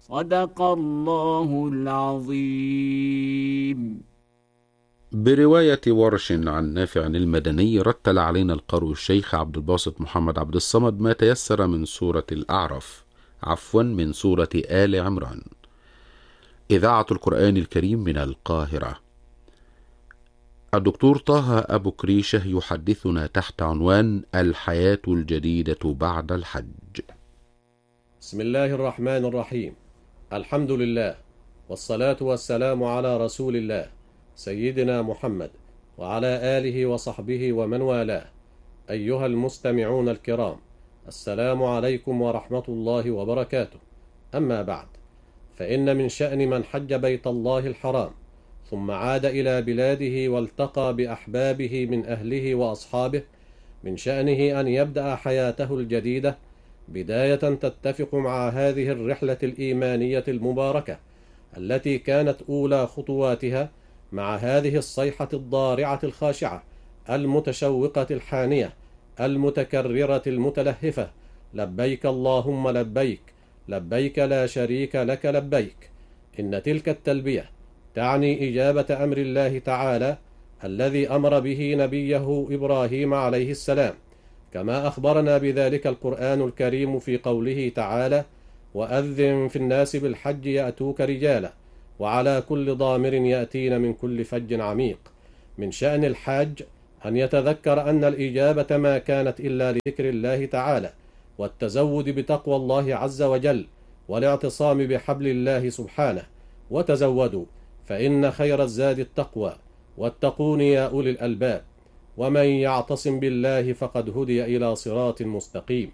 صدق الله العظيم. برواية ورش عن نافع المدني، رتل علينا القارئ الشيخ عبد الباسط محمد عبد الصمد ما تيسر من سورة الأعراف، عفوا من سورة آل عمران. إذاعة القرآن الكريم من القاهرة. الدكتور طه أبو كريشة يحدثنا تحت عنوان الحياة الجديدة بعد الحج. بسم الله الرحمن الرحيم. الحمد لله، والصلاة والسلام على رسول الله سيدنا محمد وعلى آله وصحبه ومن والاه. أيها المستمعون الكرام، السلام عليكم ورحمة الله وبركاته. أما بعد، فإن من شأن من حج بيت الله الحرام ثم عاد إلى بلاده والتقى بأحبابه من أهله وأصحابه، من شأنه أن يبدأ حياته الجديدة بداية تتفق مع هذه الرحلة الإيمانية المباركة التي كانت أولى خطواتها مع هذه الصيحة الضارعة الخاشعة المتشوقة الحانية المتكررة المتلهفة: لبيك اللهم لبيك، لبيك لا شريك لك لبيك. إن تلك التلبية تعني إجابة أمر الله تعالى الذي أمر به نبيه إبراهيم عليه السلام، كما أخبرنا بذلك القرآن الكريم في قوله تعالى: وأذن في الناس بالحج يأتوك رجالا وعلى كل ضامر يأتين من كل فج عميق. من شأن الحاج أن يتذكر أن الإجابة ما كانت إلا لذكر الله تعالى والتزود بتقوى الله عز وجل والاعتصام بحبل الله سبحانه. وتزودوا فإن خير الزاد التقوى، واتقون يا أولي الألباب، ومن يعتصم بالله فقد هدي إلى صراط مستقيم.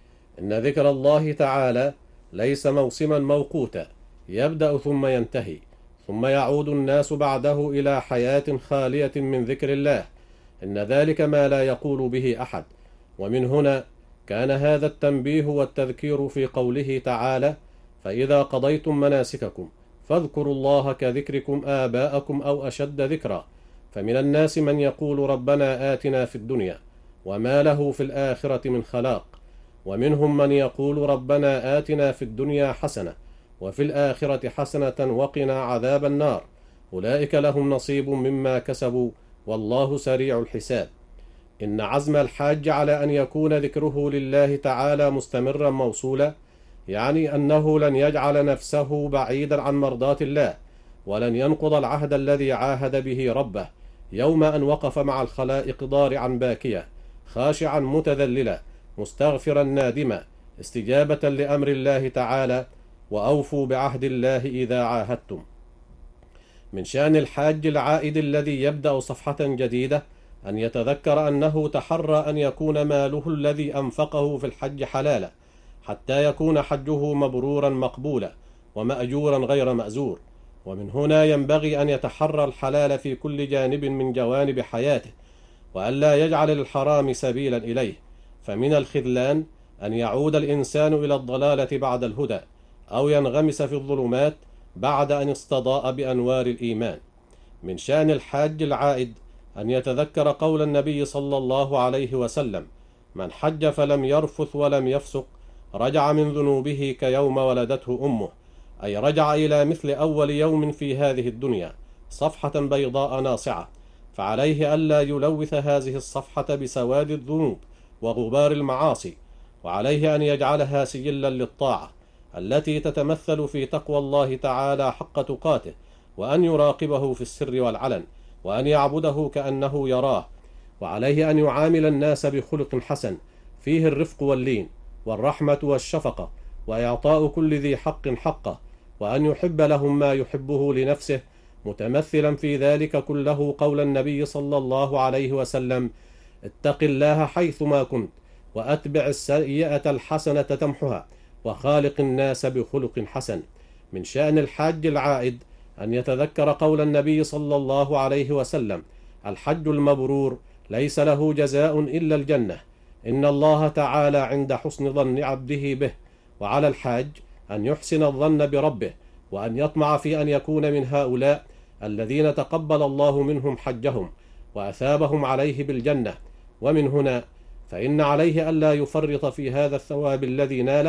إن ذكر الله تعالى ليس موسما موقوتا يبدأ ثم ينتهي، ثم يعود الناس بعده إلى حياة خالية من ذكر الله. إن ذلك ما لا يقول به أحد. ومن هنا كان هذا التنبيه والتذكير في قوله تعالى: فإذا قضيتم مناسككم فاذكروا الله كذكركم آباءكم أو أشد ذكرا. فمن الناس من يقول ربنا آتنا في الدنيا وما له في الآخرة من خلاق، ومنهم من يقول ربنا آتنا في الدنيا حسنة وفي الآخرة حسنة وقنا عذاب النار. أولئك لهم نصيب مما كسبوا والله سريع الحساب. إن عزم الحاج على أن يكون ذكره لله تعالى مستمرا موصولا يعني أنه لن يجعل نفسه بعيدا عن مرضاة الله، ولن ينقض العهد الذي عاهد به ربه يوم أن وقف مع الخلائق ضارعا باكيا خاشعا متذللا مستغفرا نادما، استجابة لأمر الله تعالى: وأوفوا بعهد الله إذا عاهدتم. من شأن الحاج العائد الذي يبدأ صفحة جديدة أن يتذكر أنه تحرى أن يكون ماله الذي أنفقه في الحج حلالا، حتى يكون حجه مبرورا مقبولا ومأجورا غير مأزور. ومن هنا ينبغي أن يتحرى الحلال في كل جانب من جوانب حياته، وألا يجعل للحرام سبيلا إليه. فمن الخذلان أن يعود الإنسان إلى الضلالة بعد الهدى، أو ينغمس في الظلمات بعد أن استضاء بأنوار الإيمان. من شأن الحاج العائد أن يتذكر قول النبي صلى الله عليه وسلم: من حج فلم يرفث ولم يفسق رجع من ذنوبه كيوم ولدته أمه، أي رجع إلى مثل أول يوم في هذه الدنيا، صفحة بيضاء ناصعة. فعليه ألا يلوث هذه الصفحة بسواد الذنوب وغبار المعاصي، وعليه أن يجعلها سجلا للطاعة التي تتمثل في تقوى الله تعالى حق تقاته، وأن يراقبه في السر والعلن، وأن يعبده كأنه يراه. وعليه أن يعامل الناس بخلق حسن فيه الرفق واللين والرحمة والشفقة وإعطاء كل ذي حق حقه، وأن يحب لهم ما يحبه لنفسه، متمثلا في ذلك كله قول النبي صلى الله عليه وسلم: اتق الله حيثما كنت وأتبع السيئة الحسنة تمحها وخالق الناس بخلق حسن. من شأن الحاج العائد أن يتذكر قول النبي صلى الله عليه وسلم: الحج المبرور ليس له جزاء إلا الجنة. إن الله تعالى عند حسن ظن عبده به، وعلى الحاج أن يحسن الظن بربه، وأن يطمع في أن يكون من هؤلاء الذين تقبل الله منهم حجهم وأثابهم عليه بالجنة. ومن هنا فإن عليه ألا يفرط في هذا الثواب الذي ناله،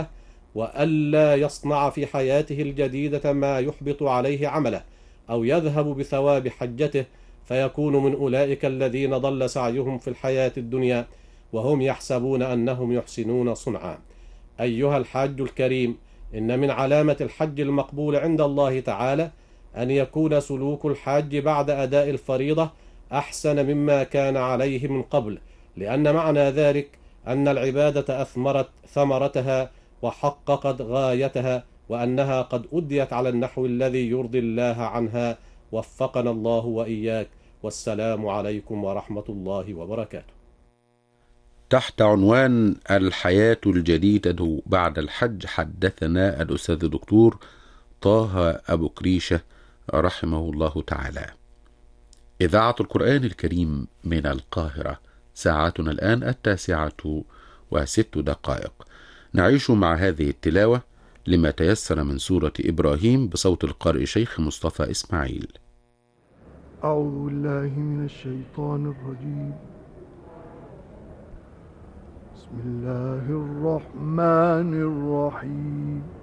وألا يصنع في حياته الجديدة ما يحبط عليه عمله أو يذهب بثواب حجته، فيكون من أولئك الذين ضل سعيهم في الحياة الدنيا وهم يحسبون أنهم يحسنون صنعا. أيها الحاج الكريم، إن من علامة الحج المقبول عند الله تعالى أن يكون سلوك الحاج بعد أداء الفريضة أحسن مما كان عليه من قبل، لأن معنى ذلك أن العبادة أثمرت ثمرتها وحققت غايتها، وأنها قد أديت على النحو الذي يرضي الله عنها. وفقنا الله وإياك، والسلام عليكم ورحمة الله وبركاته. تحت عنوان الحياة الجديدة بعد الحج، حدثنا الأستاذ الدكتور طه أبو كريشة رحمه الله تعالى. إذاعة القرآن الكريم من القاهرة، ساعتنا الآن 9:06. نعيش مع هذه التلاوة لما تيسر من سورة إبراهيم بصوت القارئ شيخ مصطفى إسماعيل. أعوذ بالله من الشيطان الرجيم. بسم الله الرحمن الرحيم.